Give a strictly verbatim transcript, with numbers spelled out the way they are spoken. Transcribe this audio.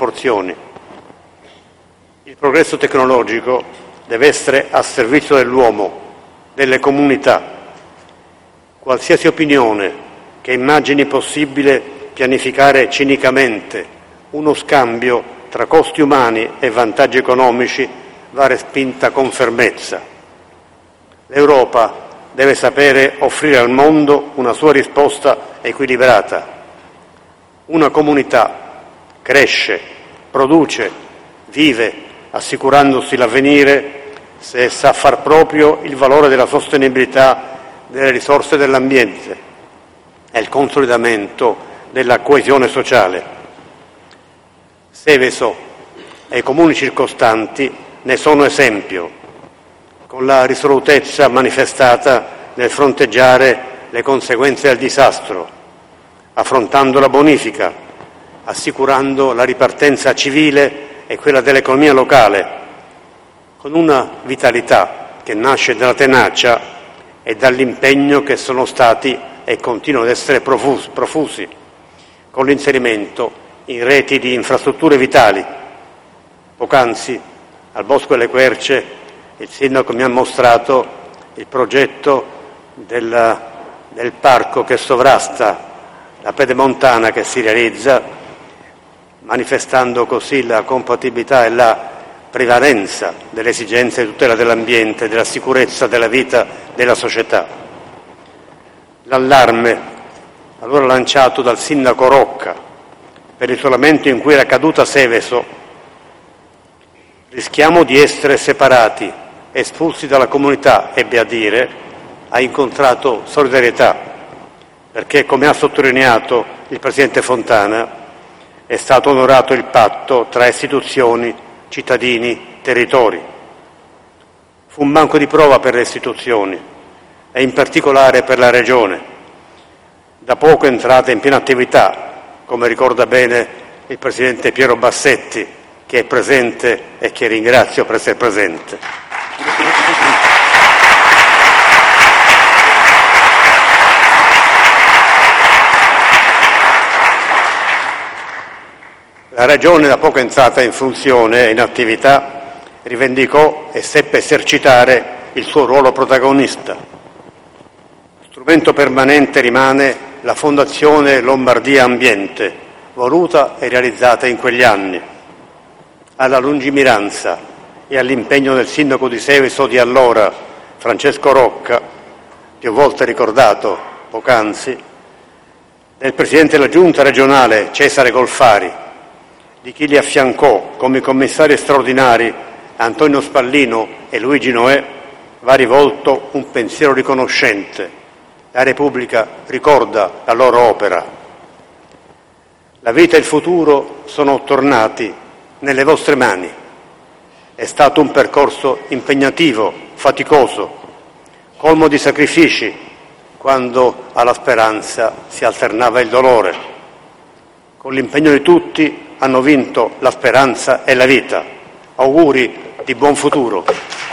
proporzioni. Il progresso tecnologico deve essere a servizio dell'uomo, delle comunità. Qualsiasi opinione che immagini possibile pianificare cinicamente uno scambio tra costi umani e vantaggi economici va respinta con fermezza. L'Europa deve sapere offrire al mondo una sua risposta equilibrata. Una comunità cresce, produce, vive, assicurandosi l'avvenire se sa far proprio il valore della sostenibilità delle risorse dell'ambiente e il consolidamento della coesione sociale. Seveso e i comuni circostanti ne sono esempio, con la risolutezza manifestata nel fronteggiare le conseguenze del disastro, affrontando la bonifica, assicurando la ripartenza civile e quella dell'economia locale, con una vitalità che nasce dalla tenacia e dall'impegno che sono stati e continuano ad essere profusi, profusi con l'inserimento in reti di infrastrutture vitali. Poc'anzi, al Bosco delle Querce, il sindaco mi ha mostrato il progetto del, del parco che sovrasta la pedemontana che si realizza, manifestando così la compatibilità e la prevalenza delle esigenze di tutela dell'ambiente, della sicurezza della vita della società. L'allarme, allora lanciato dal sindaco Rocca, per l'isolamento in cui era caduta Seveso: rischiamo di essere separati, espulsi dalla comunità, ebbe a dire, ha incontrato solidarietà, perché, come ha sottolineato il Presidente Fontana, è stato onorato il patto tra istituzioni, cittadini, territori. Fu un banco di prova per le istituzioni e in particolare per la Regione, da poco entrata in piena attività, come ricorda bene il Presidente Piero Bassetti, che è presente e che ringrazio per essere presente. La Regione, da poco entrata in funzione e in attività, rivendicò e seppe esercitare il suo ruolo protagonista. Strumento permanente rimane la Fondazione Lombardia Ambiente, voluta e realizzata in quegli anni. Alla lungimiranza e all'impegno del sindaco di Seveso di allora, Francesco Rocca, più volte ricordato poc'anzi, del Presidente della Giunta regionale Cesare Golfari, di chi li affiancò come commissari straordinari Antonio Spallino e Luigi Noè, va rivolto un pensiero riconoscente. La Repubblica ricorda la loro opera. La vita e il futuro sono tornati nelle vostre mani. È stato un percorso impegnativo, faticoso, colmo di sacrifici, quando alla speranza si alternava il dolore. Con l'impegno di tutti hanno vinto la speranza e la vita. Auguri di buon futuro.